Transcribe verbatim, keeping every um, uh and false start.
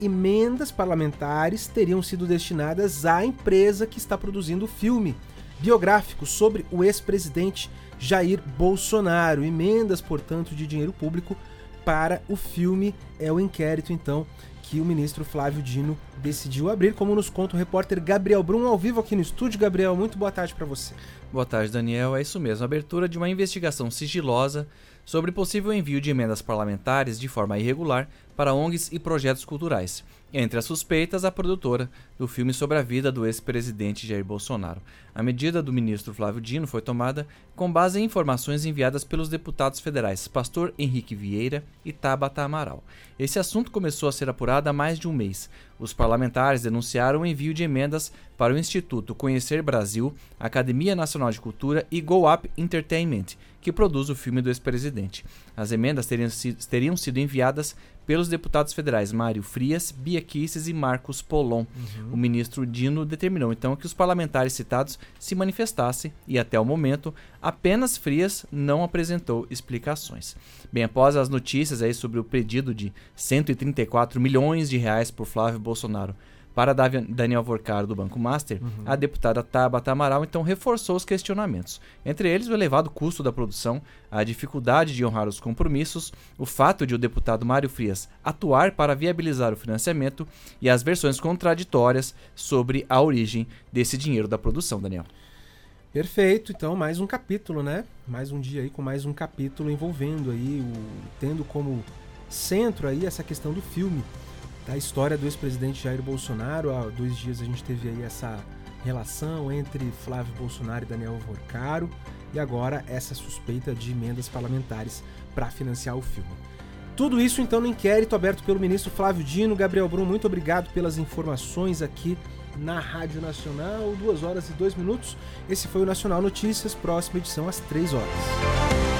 emendas parlamentares teriam sido destinadas à empresa que está produzindo o filme biográfico sobre o ex-presidente Jair Bolsonaro. Emendas, portanto, de dinheiro público para o filme. É o inquérito, então, que o ministro Flávio Dino decidiu abrir, como nos conta o repórter Gabriel Brum, ao vivo aqui no estúdio. Gabriel, muito boa tarde para você. Boa tarde, Daniel. É isso mesmo, a abertura de uma investigação sigilosa sobre possível envio de emendas parlamentares de forma irregular para O N Gs e projetos culturais. Entre as suspeitas, a produtora do filme sobre a vida do ex-presidente Jair Bolsonaro. A medida do ministro Flávio Dino foi tomada com base em informações enviadas pelos deputados federais Pastor Henrique Vieira e Tabata Amaral. Esse assunto começou a ser apurado há mais de um mês. Os parlamentares denunciaram o envio de emendas para o Instituto Conhecer Brasil, Academia Nacional de Cultura e Go Up Entertainment, que produz o filme do ex-presidente. As emendas teriam, teriam sido enviadas pelos deputados federais Mário Frias, Bia Kicis e Marcos Polon. Uhum. O ministro Dino determinou então que os parlamentares citados se manifestassem e, até o momento, apenas Frias não apresentou explicações. Bem, após as notícias aí sobre o pedido de cento e trinta e quatro milhões de reais por Flávio Bolsonaro para Daniel Vorcaro do Banco Master, uhum. a deputada Tabata Amaral então reforçou os questionamentos. Entre eles, o elevado custo da produção, a dificuldade de honrar os compromissos, o fato de o deputado Mário Frias atuar para viabilizar o financiamento e as versões contraditórias sobre a origem desse dinheiro da produção, Daniel. Perfeito, então mais um capítulo, né? Mais um dia aí com mais um capítulo envolvendo aí, o, tendo como centro aí essa questão do filme, da história do ex-presidente Jair Bolsonaro. Há dois dias a gente teve aí essa relação entre Flávio Bolsonaro e Daniel Vorcaro, e agora essa suspeita de emendas parlamentares para financiar o filme. Tudo isso então no inquérito aberto pelo ministro Flávio Dino. Gabriel Brum, muito obrigado pelas informações aqui na Rádio Nacional. Duas horas e dois minutos. Esse foi o Nacional Notícias, próxima edição às três horas.